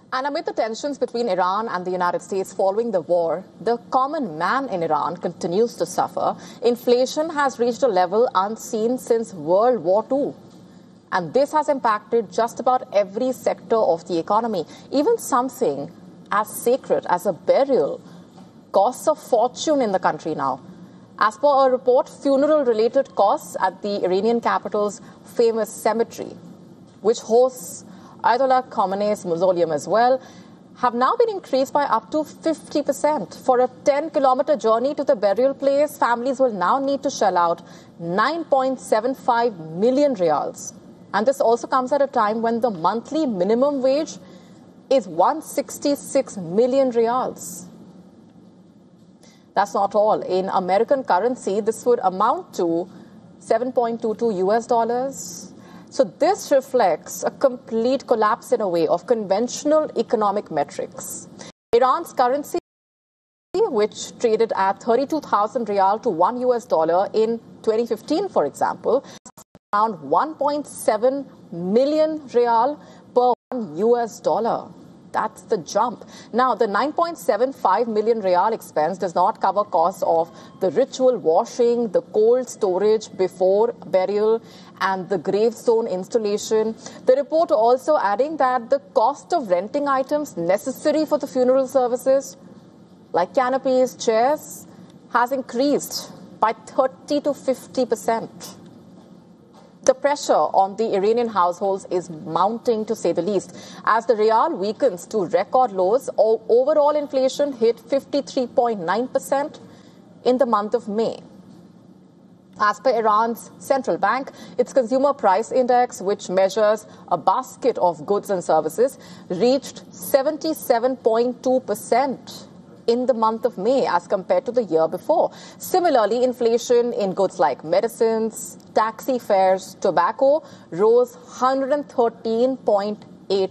And amid the tensions between Iran and the United States following the war, the common man in Iran continues to suffer. Inflation has reached a level unseen since World War II. And this has impacted just about every sector of the economy. Even something as sacred as a burial costs a fortune in the country now. As per a report, funeral-related costs at the Iranian capital's famous cemetery, which hosts Ayatollah Khamenei's mausoleum as well, have now been increased by up to 50%. For a 10-kilometer journey to the burial place, families will now need to shell out 9.75 million riyals. And this also comes at a time when the monthly minimum wage is 166 million riyals. That's not all. In American currency, this would amount to $7.22 US. So this reflects a complete collapse in a way of conventional economic metrics. Iran's currency, which traded at 32,000 riyal to $1 US in 2015, for example, around 1.7 million riyal per $1 US. That's the jump. Now, the 9.75 million riyal expense does not cover costs of the ritual washing, the cold storage before burial, and the gravestone installation. The report also adding that the cost of renting items necessary for the funeral services, like canopies, chairs, has increased by 30 to 50%. The pressure on the Iranian households is mounting, to say the least. As the rial weakens to record lows, overall inflation hit 53.9% in the month of May. As per Iran's central bank, its consumer price index, which measures a basket of goods and services, reached 77.2% in the month of May as compared to the year before. Similarly, inflation in goods like medicines, taxi fares, tobacco rose 113.8%,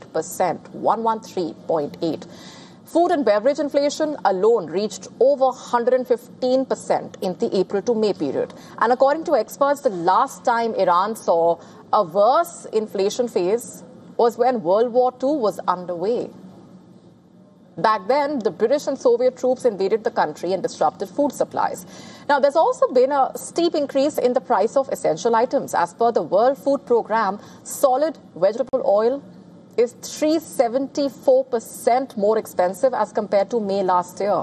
113.8%. Food and beverage inflation alone reached over 115% in the April to May period. And according to experts, the last time Iran saw a worse inflation phase was when World War II was underway. Back then, the British and Soviet troops invaded the country and disrupted food supplies. Now, there's also been a steep increase in the price of essential items. As per the World Food Programme, solid vegetable oil is 374% more expensive as compared to May last year.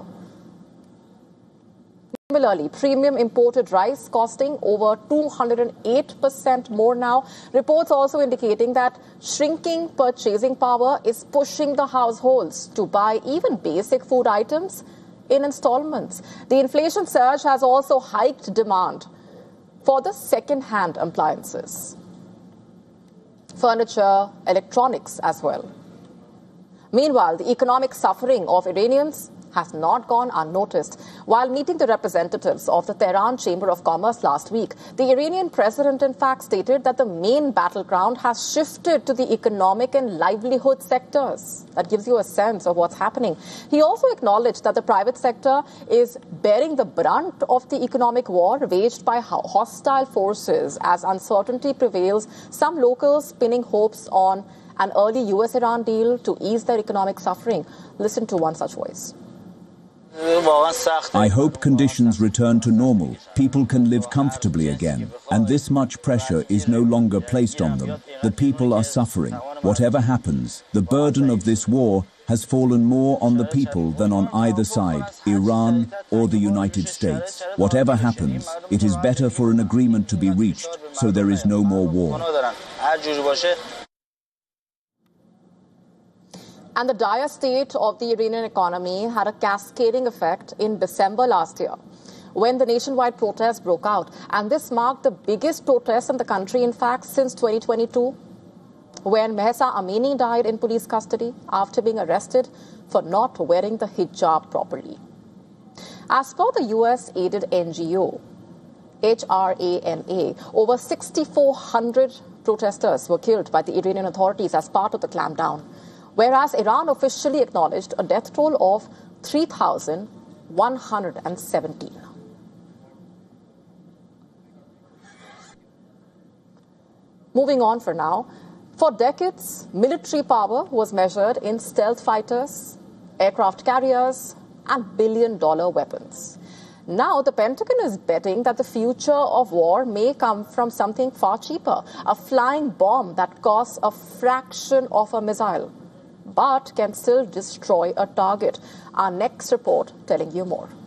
Similarly, premium imported rice costing over 208% more now. Reports also indicating that shrinking purchasing power is pushing the households to buy even basic food items in installments. The inflation surge has also hiked demand for the second-hand appliances, furniture, electronics as well. Meanwhile, the economic suffering of Iranians has not gone unnoticed. While meeting the representatives of the Tehran Chamber of Commerce last week, the Iranian president in fact stated that the main battleground has shifted to the economic and livelihood sectors. That gives you a sense of what's happening. He also acknowledged that the private sector is bearing the brunt of the economic war waged by hostile forces as uncertainty prevails, some locals pinning hopes on an early US-Iran deal to ease their economic suffering. Listen to one such voice. I hope conditions return to normal. People can live comfortably again. And this much pressure is no longer placed on them. The people are suffering. Whatever happens, the burden of this war has fallen more on the people than on either side, Iran or the United States. Whatever happens, it is better for an agreement to be reached, so there is no more war. And the dire state of the Iranian economy had a cascading effect in December last year, when the nationwide protests broke out. And this marked the biggest protest in the country, in fact, since 2022, when Mahsa Amini died in police custody after being arrested for not wearing the hijab properly. As per the US-aided NGO, HRANA, over 6,400 protesters were killed by the Iranian authorities as part of the clampdown, whereas Iran officially acknowledged a death toll of 3,117. Moving on for now, For decades, military power was measured in stealth fighters, aircraft carriers, and billion-dollar weapons. Now, the Pentagon is betting that the future of war may come from something far cheaper, a flying bomb that costs a fraction of a missile, but can still destroy a target. Our next report telling you more.